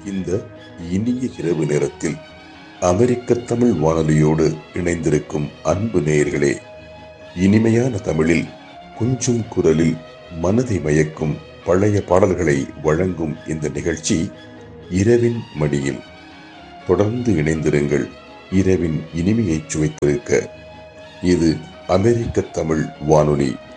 இந்த இனிய இரவு நேரத்தில் அமெரிக்க தமிழ் வானொலியோடு இணைந்திருக்கும் அன்பு நேயர்களே, இனிமையான தமிழில் கொஞ்சும் குரலில் மனதை மயக்கும் பழைய பாடல்களை வழங்கும் இந்த நிகழ்ச்சி இரவின் மடியில். தொடர்ந்து இணைந்திருங்கள். இரவின் இனிமையை சுவைத்திருக்க இது அமெரிக்க தமிழ் வானொலி.